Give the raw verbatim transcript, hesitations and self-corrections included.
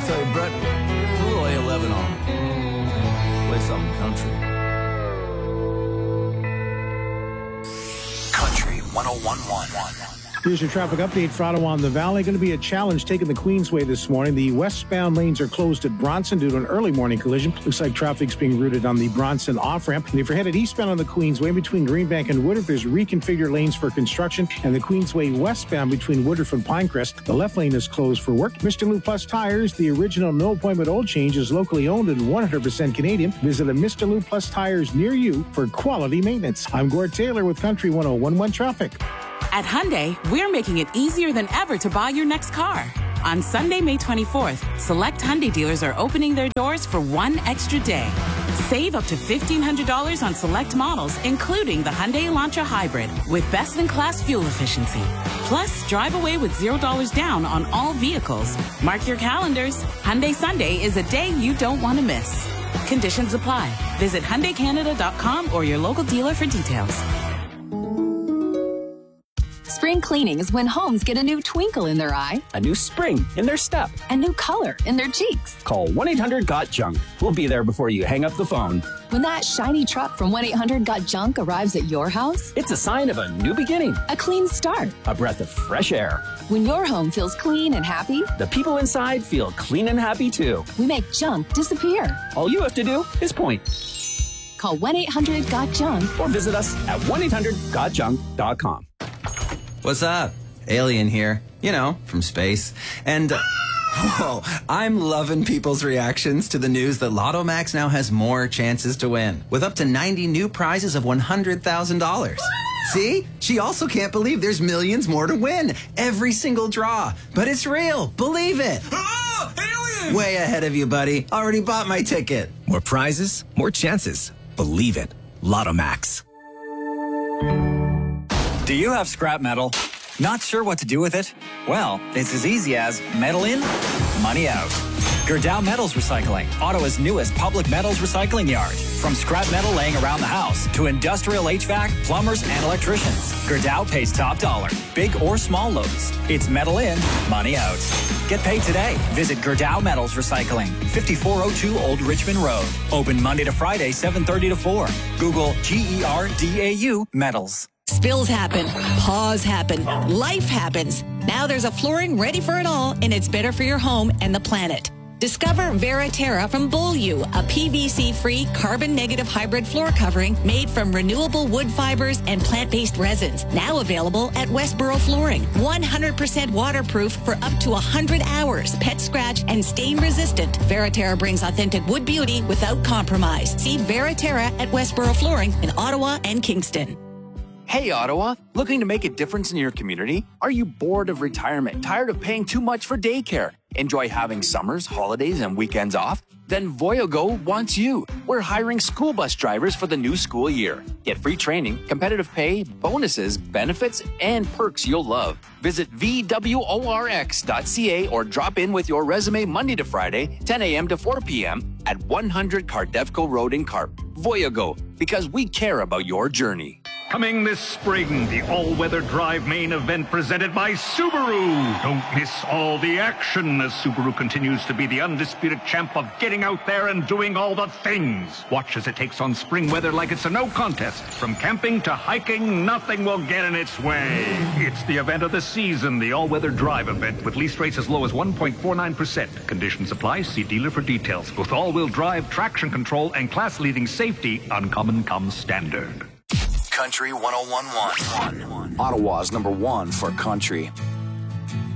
Say, Brett, put a little A eleven on. Play something country. Country one oh one point one. Here's your traffic update for Ottawa and the Valley. Going to be a challenge taking the Queensway this morning. The westbound lanes are closed at Bronson due to an early morning collision. Looks like traffic's being routed on the Bronson off-ramp. And if you're headed eastbound on the Queensway between Greenbank and Woodruff, there's reconfigured lanes for construction. And the Queensway westbound between Woodruff and Pinecrest, the left lane is closed for work. Mister Lou Plus Tires, the original no appointment oil change, is locally owned and one hundred percent Canadian. Visit a Mister Lou Plus Tires near you for quality maintenance. I'm Gord Taylor with Country one oh one point one Traffic. At Hyundai, we're making it easier than ever to buy your next car. On Sunday, May twenty-fourth, select Hyundai dealers are opening their doors for one extra day. Save up to fifteen hundred dollars on select models, including the Hyundai Elantra Hybrid, with best-in-class fuel efficiency. Plus, drive away with zero dollars down on all vehicles. Mark your calendars. Hyundai Sunday is a day you don't want to miss. Conditions apply. Visit Hyundai Canada dot com or your local dealer for details. Spring cleaning is when homes get a new twinkle in their eye, a new spring in their step, a new color in their cheeks. Call one eight hundred got junk. We'll be there before you hang up the phone. When that shiny truck from one eight hundred got junk arrives at your house, it's a sign of a new beginning, a clean start, a breath of fresh air. When your home feels clean and happy, the people inside feel clean and happy too. We make junk disappear. All you have to do is point. Call one eight hundred got junk or visit us at one eight hundred got junk dot com. What's up? Alien here, you know, from space. And, uh, whoa, I'm loving people's reactions to the news that Lotto Max now has more chances to win, with up to ninety new prizes of one hundred thousand dollars. See? She also can't believe there's millions more to win. Every single draw. But it's real. Believe it. Oh, alien! Way ahead of you, buddy. Already bought my ticket. More prizes, more chances. Believe it. Lotto Max. Do you have scrap metal? Not sure what to do with it? Well, it's as easy as metal in, money out. Gerdau Metals Recycling, Ottawa's newest public metals recycling yard. From scrap metal laying around the house to industrial H V A C, plumbers, and electricians, Gerdau pays top dollar, big or small loads. It's metal in, money out. Get paid today. Visit Gerdau Metals Recycling, fifty-four oh two Old Richmond Road. Open Monday to Friday, seven thirty to four. Google G E R D A U Metals. Spills happen, paws happen, life happens. Now there's a flooring ready for it all, and it's better for your home and the planet. Discover Veriterra from Beaulieu, a P V C-free, carbon-negative hybrid floor covering made from renewable wood fibers and plant-based resins. Now available at Westboro Flooring. one hundred percent waterproof for up to one hundred hours, pet scratch and stain-resistant. Veriterra brings authentic wood beauty without compromise. See Veriterra at Westboro Flooring in Ottawa and Kingston. Hey, Ottawa, looking to make a difference in your community? Are you bored of retirement, tired of paying too much for daycare? Enjoy having summers, holidays, and weekends off? Then Voyago wants you. We're hiring school bus drivers for the new school year. Get free training, competitive pay, bonuses, benefits, and perks you'll love. Visit V W O R X dot C A or drop in with your resume Monday to Friday, ten a.m. to four p.m. at one hundred Cardevco Road in Carp. Voyago, because we care about your journey. Coming this spring, the all-weather drive main event presented by Subaru. Don't miss all the action as Subaru continues to be the undisputed champ of getting out there and doing all the things. Watch as it takes on spring weather like it's a no contest. From camping to hiking, nothing will get in its way. It's the event of the season, the all-weather drive event with lease rates as low as one point four nine percent. Conditions apply. See dealer for details. With all-wheel drive, traction control, and class-leading safety, Uncommon comes standard. Country one oh one point one. Ottawa's number one for country.